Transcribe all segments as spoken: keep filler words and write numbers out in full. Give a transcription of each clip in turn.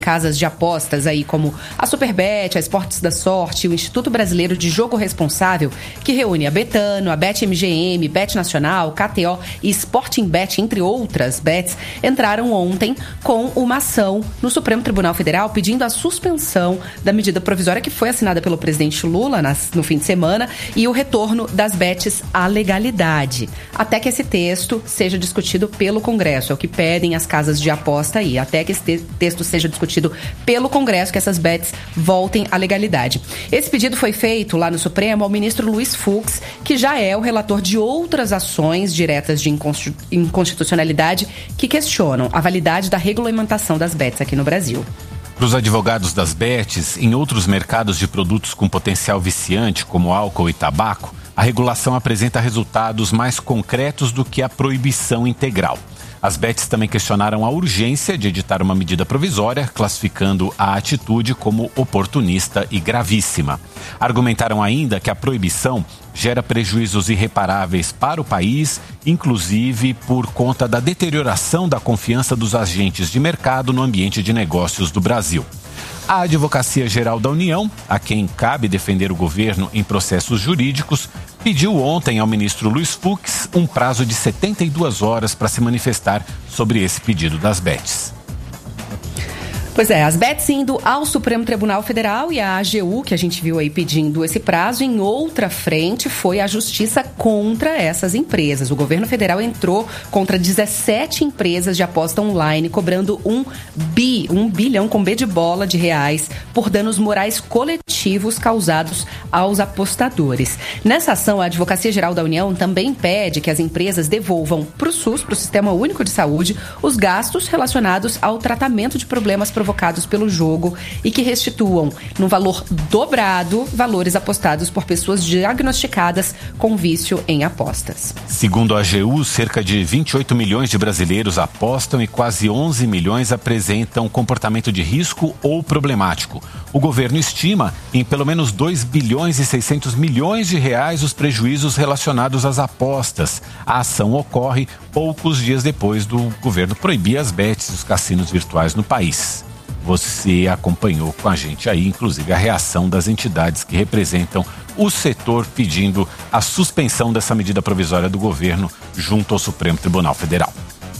casas de apostas aí como a Superbet, a Esportes da Sorte, o Instituto Brasileiro de Jogo Responsável, que reúne a Betano, a BetMGM, Bet Nacional, K T O e Sporting Bet, entre outras bets, entraram ontem com uma ação no Supremo Tribunal Federal pedindo a suspensão da medida provisória que foi assinada pelo presidente Lula nas, no fim de semana e o retorno das bets à legalidade, até que esse texto seja discutido pelo Congresso. É o que pedem as casas de aposta aí, até que esse te- texto seja discutido pelo Congresso, que essas bets voltem à legalidade. Esse pedido foi feito lá no Supremo ao ministro Luiz Fux, que já é o relator de outras ações diretas de inconstitucionalidade que questionam a validade da regulamentação das bets aqui no Brasil. Para os advogados das bets, em outros mercados de produtos com potencial viciante, como álcool e tabaco, a regulação apresenta resultados mais concretos do que a proibição integral. As bets também questionaram a urgência de editar uma medida provisória, classificando a atitude como oportunista e gravíssima. Argumentaram ainda que a proibição gera prejuízos irreparáveis para o país, inclusive por conta da deterioração da confiança dos agentes de mercado no ambiente de negócios do Brasil. A Advocacia Geral da União, a quem cabe defender o governo em processos jurídicos, pediu ontem ao ministro Luiz Fux um prazo de setenta e duas horas para se manifestar sobre esse pedido das bets. Pois é, as bets indo ao Supremo Tribunal Federal e a A G U, que a gente viu aí pedindo esse prazo, em outra frente foi a justiça contra essas empresas. O governo federal entrou contra dezessete empresas de aposta online, cobrando um bi, um bilhão com B de bola de reais por danos morais coletivos causados aos apostadores. Nessa ação, a Advocacia Geral da União também pede que as empresas devolvam para o SUS, para o Sistema Único de Saúde, os gastos relacionados ao tratamento de problemas provocados pelo jogo e que restituam, no valor dobrado, valores apostados por pessoas diagnosticadas com vício em apostas. Segundo a A G U, cerca de vinte e oito milhões de brasileiros apostam e quase onze milhões apresentam comportamento de risco ou problemático. O governo estima em pelo menos dois bilhões e seiscentos milhões de reais os prejuízos relacionados às apostas. A ação ocorre poucos dias depois do governo proibir as bets e os cassinos virtuais no país. Você acompanhou com a gente aí, inclusive, a reação das entidades que representam o setor pedindo a suspensão dessa medida provisória do governo junto ao Supremo Tribunal Federal.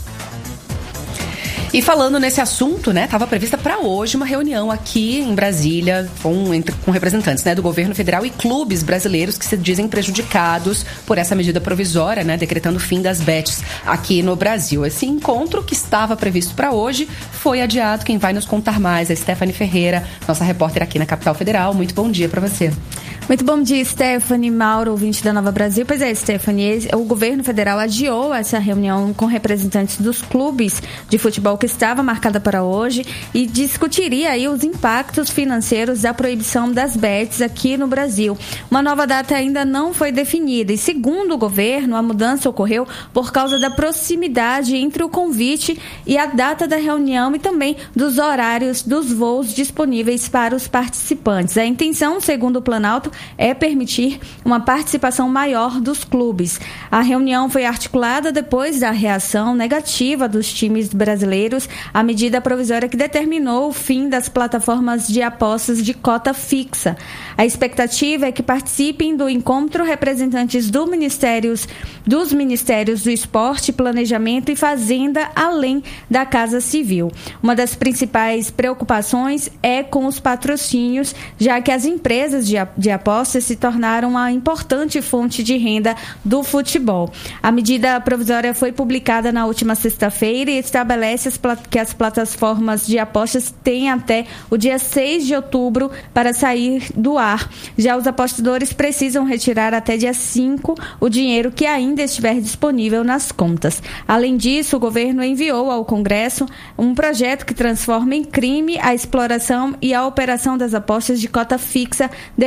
E falando nesse assunto, né, estava prevista para hoje uma reunião aqui em Brasília com, entre, com representantes, né, do governo federal e clubes brasileiros que se dizem prejudicados por essa medida provisória, né, decretando o fim das bets aqui no Brasil. Esse encontro que estava previsto para hoje foi adiado. Quem vai nos contar mais é a Stephanie Ferreira, nossa repórter aqui na Capital Federal. Muito bom dia para você. Muito bom dia, Stephanie, Mauro, ouvinte da Nova Brasil. Pois é, Stephanie, o governo federal adiou essa reunião com representantes dos clubes de futebol que estava marcada para hoje e discutiria aí os impactos financeiros da proibição das bets aqui no Brasil. Uma nova data ainda não foi definida e, segundo o governo, a mudança ocorreu por causa da proximidade entre o convite e a data da reunião e também dos horários dos voos disponíveis para os participantes. A intenção, segundo o Planalto, é permitir uma participação maior dos clubes. A reunião foi articulada depois da reação negativa dos times brasileiros à medida provisória que determinou o fim das plataformas de apostas de cota fixa. A expectativa é que participem do encontro representantes do ministérios, dos Ministérios do Esporte, Planejamento e Fazenda, além da Casa Civil. Uma das principais preocupações é com os patrocínios, já que as empresas de, de apostas se tornaram uma importante fonte de renda do futebol. A medida provisória foi publicada na última sexta-feira e estabelece as, que as plataformas de apostas têm até o dia seis de outubro para sair do ar. Já os apostadores precisam retirar até dia cinco o dinheiro que ainda estiver disponível nas contas. Além disso, o governo enviou ao Congresso um projeto que transforma em crime a exploração e a operação das apostas de cota fixa depois da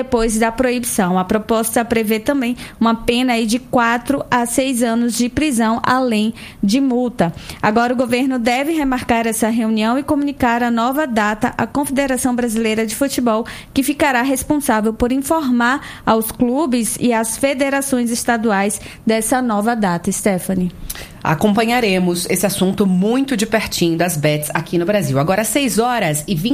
da proibição. A proposta prevê também uma pena aí de quatro a seis anos de prisão, além de multa. Agora o governo deve remarcar essa reunião e comunicar a nova data à Confederação Brasileira de Futebol, que ficará responsável por informar aos clubes e às federações estaduais dessa nova data. Stephanie. Acompanharemos esse assunto muito de pertinho das bets aqui no Brasil. Agora, seis horas e vinte